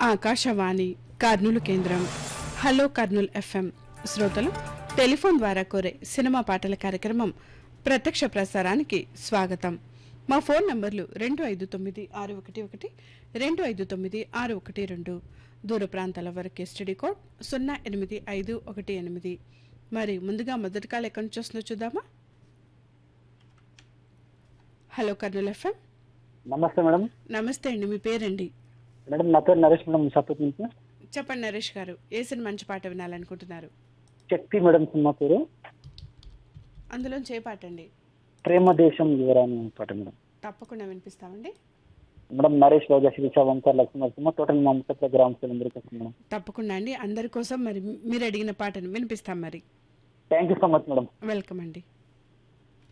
ఆకాశవాణి కర్నూలు కేంద్రం. Hello Kurnool FM శ్రోతలు telephone ద్వారా కోరే సినిమా పాటల కార్యక్రమం ప్రత్యక్ష ప్రసారానికి స్వాగతం. మా ఫోన్ నంబర్లు 259611 దూర ప్రాంతాల వరకు ఎస్టీడీ కోడ్ 08518. మరి ముందుగా మొదటి కాల్ ఎక్కడి నుంచి వస్తుందో చూద్దామా. Hello Kurnool FM. నమస్తే మేడం. నమస్తే అండి, మీ పేరండి? మేడం నా పేరు నరేష్ మేడం, సపరేట్ నుంచి. చెప్పండి నరేష్ గారు, ఏ సినిమా మంచి పాట వినాలనుకుంటున్నారు? శక్తి మేడం సినిమా పేరు. అందులో ఏ పాట అండి? ప్రేమ దేశం యువరాని పాట మేడం. తప్పకుండా వినిపిస్తామండి. మేడం నరేష్ రాజా శిరీష వంకర్ లక్ష్మణ టోటల్ మమతత్వ గ్రామ అందరికీ మేడం. తప్పకుండా అండి, అందరి కోసం మరి మీరు అడిగిన పాటను వినిపిస్తాం. మరి thank you so much madam. Welcome అండి.